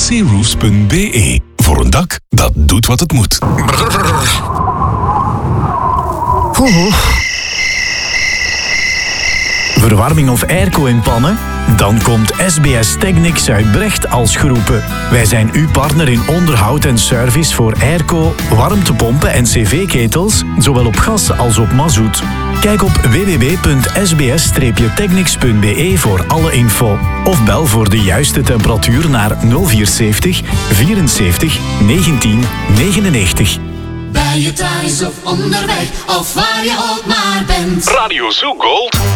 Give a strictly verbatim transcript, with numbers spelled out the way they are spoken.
searoofs punt b e. Voor een dak dat doet wat het moet. Oeh. Verwarming of airco in pannen? Dan komt S B S Technics uit Brecht als geroepen. Wij zijn uw partner in onderhoud en service voor airco, warmtepompen en cv-ketels, zowel op gas als op mazout. Kijk op w w w punt s b s technics punt b e voor alle info. Of bel voor de juiste temperatuur naar nul vier zeven vierenzeventig negentien negenennegentig. Ben je thuis of onderweg, of waar je ook maar bent. Radio Zoo Gold.